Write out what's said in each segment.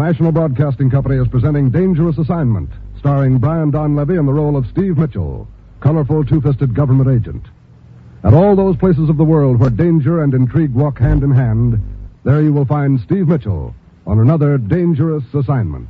National Broadcasting Company is presenting Dangerous Assignment, starring Brian Donlevy in the role of Steve Mitchell, colorful two-fisted government agent. At all those places of the world where danger and intrigue walk hand in hand, there you will find Steve Mitchell on another Dangerous Assignment.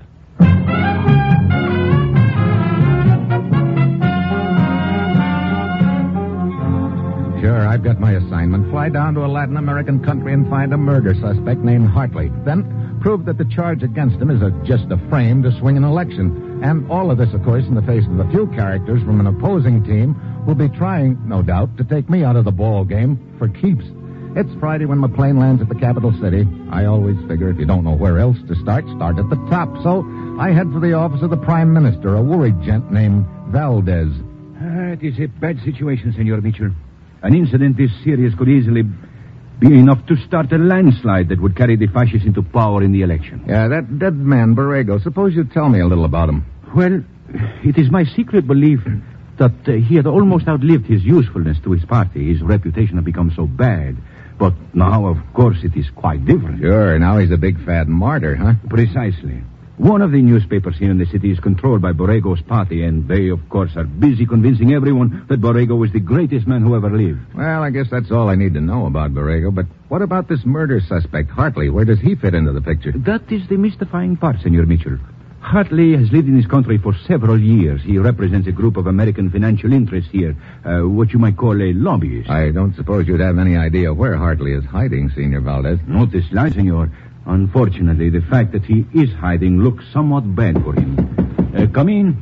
Sure, I've got my assignment. Fly down to a Latin American country and find a murder suspect named Hartley. Then prove that the charge against him is just a frame to swing an election. And all of this, of course, in the face of a few characters from an opposing team who'll be trying, no doubt, to take me out of the ball game for keeps. It's Friday when my plane lands at the capital city. I always figure if you don't know where else to start at the top. So I head for the office of the Prime Minister, a worried gent named Valdez. It is a bad situation, Senor Mitchell. An incident this serious could easily be enough to start a landslide that would carry the fascists into power in the election. Yeah, that dead man, Borrego. Suppose you tell me a little about him. Well, it is my secret belief that he had almost outlived his usefulness to his party. His reputation had become so bad. But now, of course, it is quite different. Sure, now he's a big fat martyr, huh? Precisely. One of the newspapers here in the city is controlled by Borrego's party, and they, of course, are busy convincing everyone that Borrego is the greatest man who ever lived. Well, I guess that's all I need to know about Borrego, but what about this murder suspect, Hartley? Where does he fit into the picture? That is the mystifying part, Senor Mitchell. Hartley has lived in this country for several years. He represents a group of American financial interests here, what you might call a lobbyist. I don't suppose you'd have any idea where Hartley is hiding, Senor Valdez. Not the slightest, Senor. Unfortunately, the fact that he is hiding looks somewhat bad for him. Come in.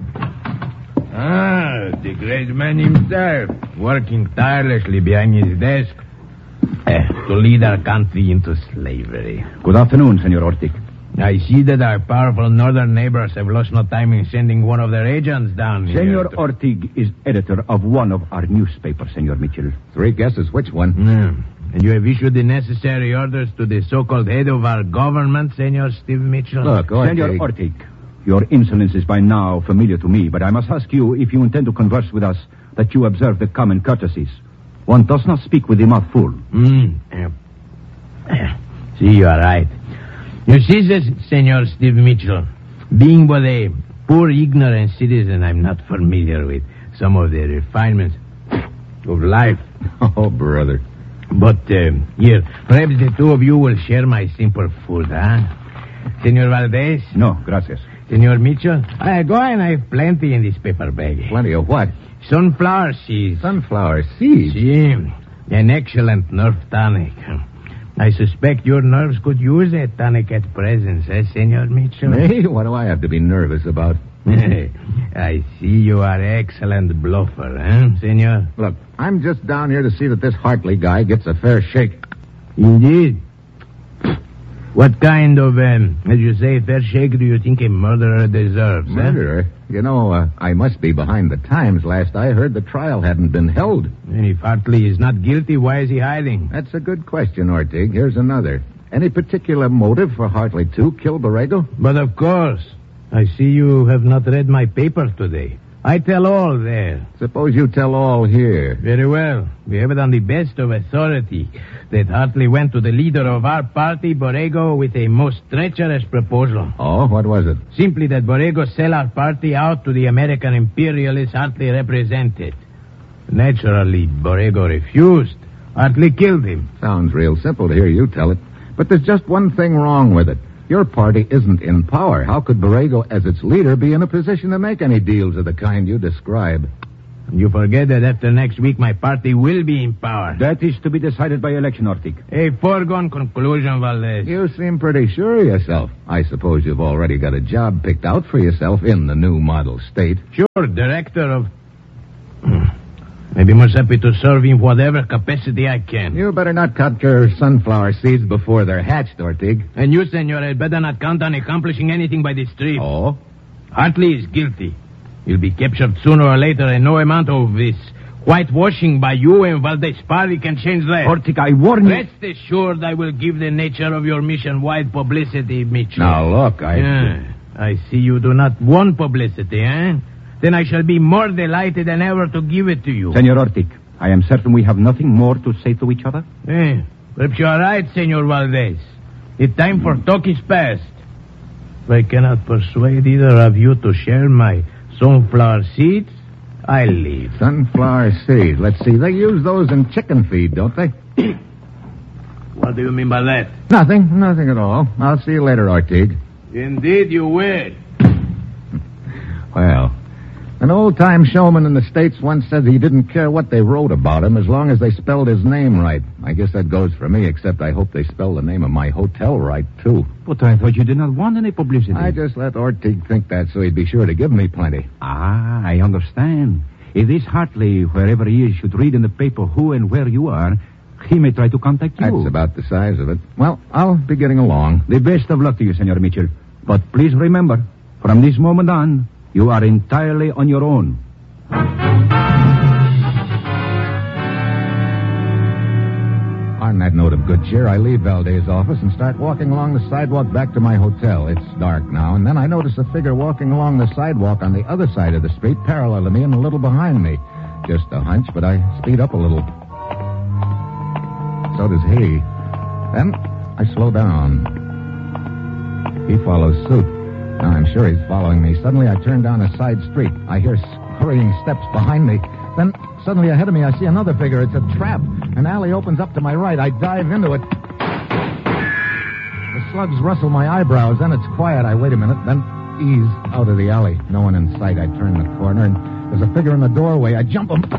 The great man himself, working tirelessly behind his desk to lead our country into slavery. Good afternoon, Senor Ortiz. I see that our powerful northern neighbors have lost no time in sending one of their agents down here. Senor Ortiz is editor of one of our newspapers, Senor Mitchell. 3 guesses which one? And you have issued the necessary orders to the so-called head of our government, Senor Steve Mitchell? Look, Ortiz. Senor Ortiz, your insolence is by now familiar to me, but I must ask you, if you intend to converse with us, that you observe the common courtesies. One does not speak with the mouth full. See, you are right. You see this, Senor Steve Mitchell. Being but a poor, ignorant citizen, I'm not familiar with some of the refinements of life. Oh, brother. But, here, perhaps the two of you will share my simple food, huh? Senor Valdez? No, gracias. Senor Mitchell? Go on, I have plenty in this paper bag. Plenty of what? Sunflower seeds. Sunflower seeds? See, an excellent nerve tonic. I suspect your nerves could use a tonic at present, Senor Mitchell? Hey, what do I have to be nervous about? I see you are excellent bluffer, senor? Look, I'm just down here to see that this Hartley guy gets a fair shake. Indeed. What kind of, as you say, fair shake do you think a murderer deserves? Murderer? You know, I must be behind the times. Last I heard, the trial hadn't been held. And if Hartley is not guilty, why is he hiding? That's a good question, Ortiz. Here's another. Any particular motive for Hartley to kill Borrego? But of course. I see you have not read my paper today. I tell all there. Suppose you tell all here. Very well. We have it on the best of authority that Hartley went to the leader of our party, Borrego, with a most treacherous proposal. Oh, what was it? Simply that Borrego sell our party out to the American imperialists Hartley represented. Naturally, Borrego refused. Hartley killed him. Sounds real simple to hear you tell it. But there's just one thing wrong with it. Your party isn't in power. How could Borrego, as its leader, be in a position to make any deals of the kind you describe? You forget that after next week, my party will be in power. That is to be decided by election, Ortiz. A foregone conclusion, Valdez. You seem pretty sure of yourself. I suppose you've already got a job picked out for yourself in the new model state. Sure, director of... Maybe most happy to serve in whatever capacity I can. You better not cut your sunflower seeds before they're hatched, Ortiz. And you, senor, had better not count on accomplishing anything by this trip. Oh? Hartley is guilty. He'll be captured sooner or later, and no amount of this whitewashing by you and Valdez Party can change that. Ortiz, I warn you. Rest assured I will give the nature of your mission wide publicity, Mitchell. Now, look, I see you do not want publicity, Then I shall be more delighted than ever to give it to you. Senor Ortiz, I am certain we have nothing more to say to each other. Perhaps you are right, Senor Valdez. The time for talk is past. If I cannot persuade either of you to share my sunflower seeds, I leave. Sunflower seeds. Let's see. They use those in chicken feed, don't they? What do you mean by that? Nothing at all. I'll see you later, Ortigue. Indeed you will. Well, an old-time showman in the States once said he didn't care what they wrote about him as long as they spelled his name right. I guess that goes for me, except I hope they spell the name of my hotel right, too. But I thought you did not want any publicity. I just let Ortigue think that so he'd be sure to give me plenty. Ah, I understand. If this Hartley, wherever he is, should read in the paper who and where you are, he may try to contact you. That's about the size of it. Well, I'll be getting along. The best of luck to you, Senor Mitchell. But please remember, from this moment on, you are entirely on your own. On that note of good cheer, I leave Valdez's office and start walking along the sidewalk back to my hotel. It's dark now, and then I notice a figure walking along the sidewalk on the other side of the street, parallel to me and a little behind me. Just a hunch, but I speed up a little. So does he. Then I slow down. He follows suit. Now I'm sure he's following me. Suddenly I turn down a side street. I hear hurrying steps behind me. Then suddenly ahead of me I see another figure. It's a trap. An alley opens up to my right. I dive into it. The slugs rustle my eyebrows. Then it's quiet. I wait a minute. Then ease out of the alley. No one in sight. I turn the corner and there's a figure in the doorway. I jump him.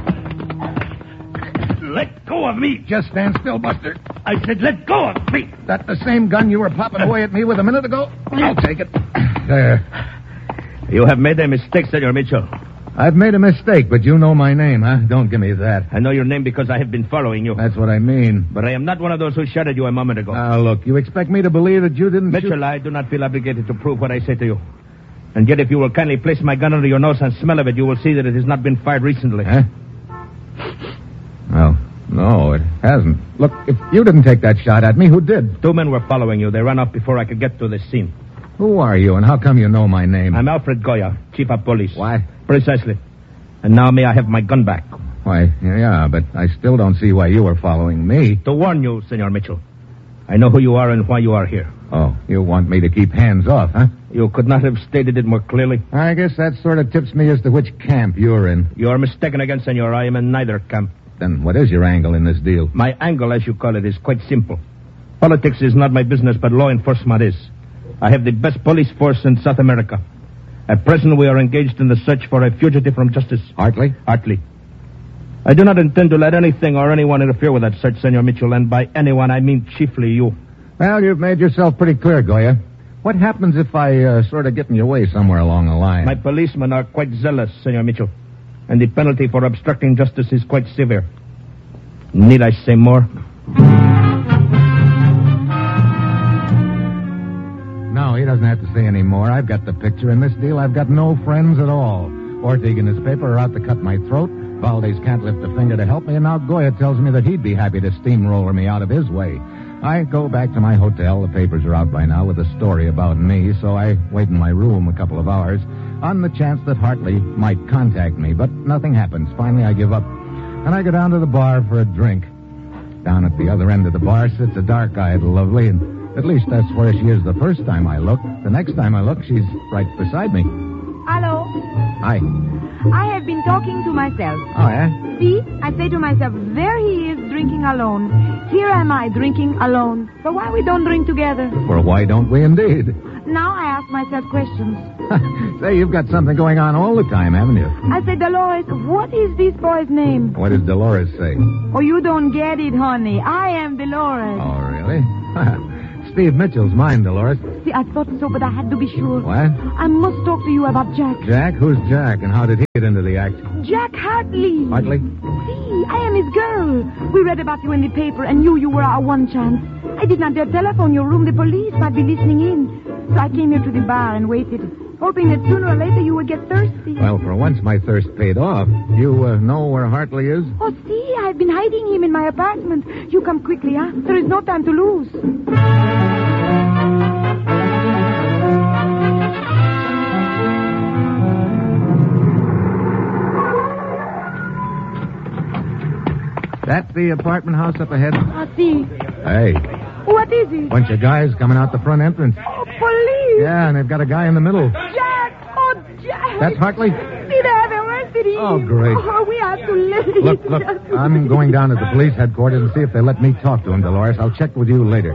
Let go of me. Just stand still, Buster. I said let go of me. That the same gun you were popping away at me with a minute ago? I'll take it. There. You have made a mistake, Senor Mitchell. I've made a mistake, but you know my name, huh? Don't give me that. I know your name because I have been following you. That's what I mean. But I am not one of those who shot at you a moment ago. Now, look, you expect me to believe that you didn't Mitchell, shoot... I do not feel obligated to prove what I say to you. And yet, if you will kindly place my gun under your nose and smell of it, you will see that it has not been fired recently. Huh? Well, no, it hasn't. Look, if you didn't take that shot at me, who did? 2 men were following you. They ran off before I could get to the scene. Who are you, and how come you know my name? I'm Alfred Goya, chief of police. Why? Precisely. And now may I have my gun back? Why, yeah, but I still don't see why you were following me. To warn you, Senor Mitchell. I know who you are and why you are here. Oh, you want me to keep hands off, huh? You could not have stated it more clearly. I guess that sort of tips me as to which camp you're in. You are mistaken again, Senor. I am in neither camp. Then what is your angle in this deal? My angle, as you call it, is quite simple. Politics is not my business, but law enforcement is. I have the best police force in South America. At present, we are engaged in the search for a fugitive from justice. Hartley? Hartley. I do not intend to let anything or anyone interfere with that search, Senor Mitchell, and by anyone, I mean chiefly you. Well, you've made yourself pretty clear, Goya. What happens if I sort of get in your way somewhere along the line? My policemen are quite zealous, Senor Mitchell, and the penalty for obstructing justice is quite severe. Need I say more? No, he doesn't have to say any more. I've got the picture. In this deal, I've got no friends at all. Ortigue and his paper are out to cut my throat. Valdez can't lift a finger to help me, and now Goya tells me that he'd be happy to steamroller me out of his way. I go back to my hotel. The papers are out by now with a story about me, so I wait in my room a couple of hours on the chance that Hartley might contact me, but nothing happens. Finally, I give up, and I go down to the bar for a drink. Down at the other end of the bar sits a dark-eyed lovely, and at least that's where she is the first time I look. The next time I look, she's right beside me. Hello. Hi. I have been talking to myself. Oh, yeah? See, I say to myself, there he is drinking alone. Here am I drinking alone. So why we don't drink together? Well, why don't we indeed? Now I ask myself questions. Say, you've got something going on all the time, haven't you? I say, Dolores, what is this boy's name? What does Dolores say? Oh, you don't get it, honey. I am Dolores. Oh, really? Steve Mitchell's mine, Dolores. See, I thought so, but I had to be sure. What? I must talk to you about Jack. Jack? Who's Jack, and how did he get into the act? Jack Hartley. Hartley? See, I am his girl. We read about you in the paper and knew you were our one chance. I did not dare telephone your room. The police might be listening in. So I came here to the bar and waited, hoping that sooner or later you would get thirsty. Well, for once my thirst paid off. You know where Hartley is? Oh, see, I've been hiding him in my apartment. You come quickly, huh? There is no time to lose. That's the apartment house up ahead? I see. Hey, What is it? bunch of guys coming out the front entrance. Oh, police! Yeah, and they've got a guy in the middle. Jack! Oh, Jack! That's Hartley? See, they have arrested him. Oh, great. Oh, we have to leave. Look, I'm going down to the police headquarters and see if they let me talk to him, Dolores. I'll check with you later.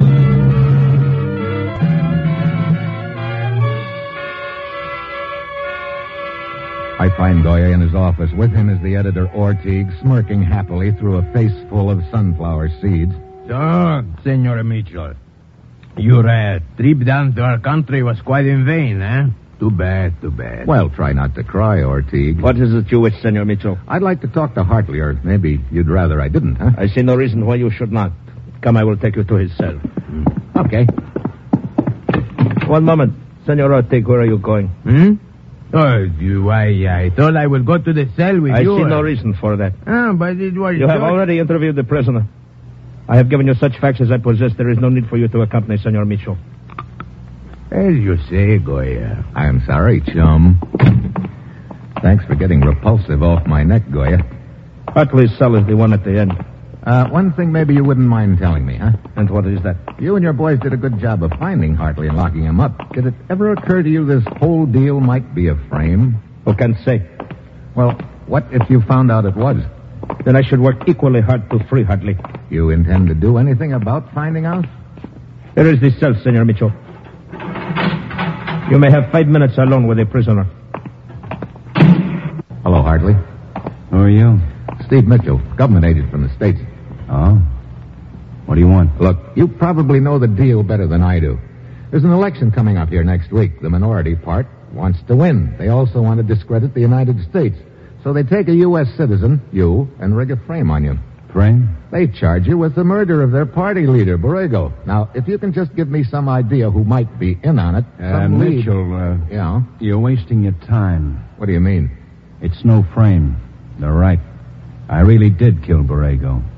I find Goya in his office. With him is the editor, Ortiz, smirking happily through a face full of sunflower seeds. So, Senor Mitchell, your trip down to our country was quite in vain, eh? Too bad, too bad. Well, try not to cry, Ortiz. What is it you wish, Senor Mitchell? I'd like to talk to Hartley, or maybe you'd rather I didn't, huh? I see no reason why you should not. Come, I will take you to his cell. Okay. One moment. Senor Ortiz, where are you going? Oh, I thought I would go to the cell with I you. see no reason for that. But it was... You have already interviewed the prisoner. I have given you such facts as I possess. There is no need for you to accompany Senor Mitchell. As you say, Goya. I am sorry, chum. Thanks for getting repulsive off my neck, Goya. Hartley's cell is the one at the end. One thing maybe you wouldn't mind telling me, huh? And what is that? You and your boys did a good job of finding Hartley and locking him up. Did it ever occur to you this whole deal might be a frame? Who can say? Well, what if you found out it was? Then I should work equally hard to free Hartley. You intend to do anything about finding out? Here is the cell, Senor Mitchell. You may have 5 minutes alone with the prisoner. Hello, Hartley. Who are you? Steve Mitchell, government agent from the States. Oh? What do you want? Look, you probably know the deal better than I do. There's an election coming up here next week. The minority part wants to win. They also want to discredit the United States. So they take a U.S. citizen, you, and rig a frame on you. Frame? They charge you with the murder of their party leader, Borrego. Now, if you can just give me some idea who might be in on it, some lead... Mitchell, Yeah? you're wasting your time. What do you mean? It's no frame. They're right. I really did kill Borrego.